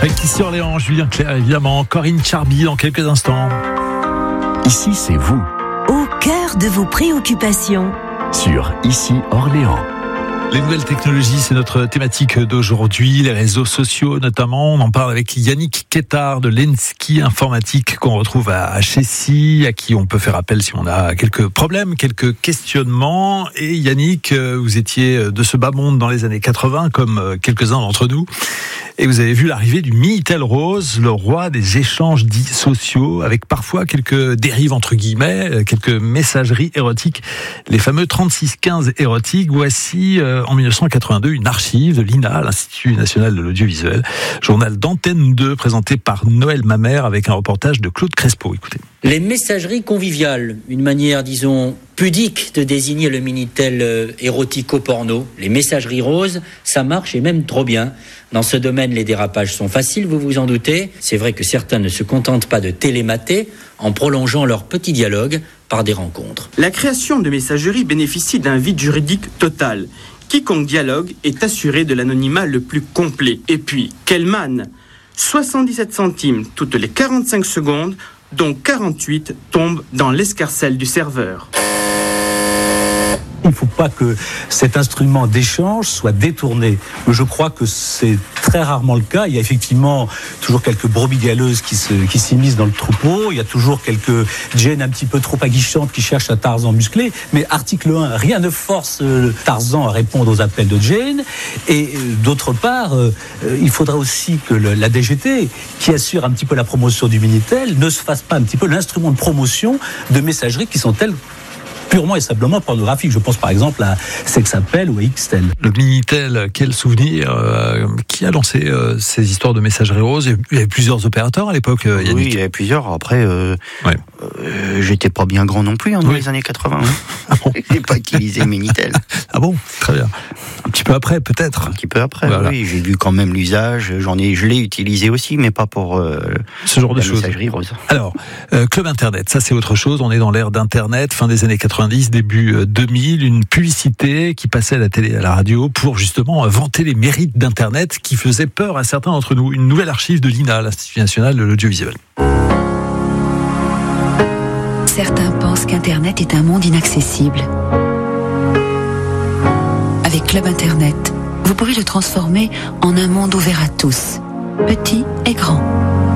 Avec Ici Orléans, Julien Clerc, évidemment, Corinne Charby dans quelques instants. Ici, c'est vous. Au cœur de vos préoccupations. Sur Ici Orléans. Les nouvelles technologies, c'est notre thématique d'aujourd'hui, les réseaux sociaux notamment. On en parle avec Yannick Quétard de Lenski Informatique qu'on retrouve à Chessy, à qui on peut faire appel si on a quelques problèmes, quelques questionnements. Et Yannick, vous étiez de ce bas monde dans les années 80, comme quelques-uns d'entre nous. Et vous avez vu l'arrivée du Minitel Rose, le roi des échanges dits sociaux, avec parfois quelques dérives entre guillemets, quelques messageries érotiques, les fameux 3615 érotiques. Voici en 1982 une archive de l'INA, l'Institut National de l'Audiovisuel, journal d'Antenne 2 présenté par Noël Mamère avec un reportage de Claude Crespo. Écoutez. Les messageries conviviales, une manière, disons, pudique de désigner le Minitel érotico-porno. Les messageries roses, ça marche et même trop bien. Dans ce domaine, les dérapages sont faciles, vous vous en doutez. C'est vrai que certains ne se contentent pas de télémater en prolongeant leur petit dialogue par des rencontres. La création de messageries bénéficie d'un vide juridique total. Quiconque dialogue est assuré de l'anonymat le plus complet. Et puis, quelle manne ! 77 centimes toutes les 45 secondes, dont 48 tombent dans l'escarcelle du serveur. Il ne faut pas que cet instrument d'échange soit détourné. Je crois que c'est très rarement le cas. Il y a effectivement toujours quelques brebis galeuses qui s'immiscent dans le troupeau. Il y a toujours quelques Jane un petit peu trop aguichantes qui cherchent un Tarzan musclé. Mais article 1, rien ne force Tarzan à répondre aux appels de Jane. Et d'autre part, il faudra aussi que la DGT, qui assure un petit peu la promotion du Minitel, ne se fasse pas un petit peu l'instrument de promotion de messageries qui sont telles purement et simplement pornographique. Je pense par exemple à Sexapel ou à Xtel. Le Minitel, quel souvenir. Qui a lancé ces histoires de messagerie rose? Il y avait plusieurs opérateurs à l'époque, Yannick. Oui, il y avait plusieurs. Après, j'étais pas bien grand non plus dans les années 80. Ah bon. J'ai pas utilisé Minitel. Ah bon, très bien. Un petit peu après, peut-être. Un petit peu après, voilà. Oui. J'ai vu quand même l'usage. Je l'ai utilisé aussi, mais pas pour ce genre de choses. Messagerie rose. Alors, Club Internet, ça c'est autre chose. On est dans l'ère d'Internet, fin des années 90, début 2000. Une publicité qui passait à la télé, à la radio, pour justement vanter les mérites d'Internet qui faisait peur à certains d'entre nous. Une nouvelle archive de l'INA, l'Institut National de l'Audiovisuel. Certains pensent qu'Internet est un monde inaccessible. Avec Club Internet, vous pouvez le transformer en un monde ouvert à tous, petits et grands.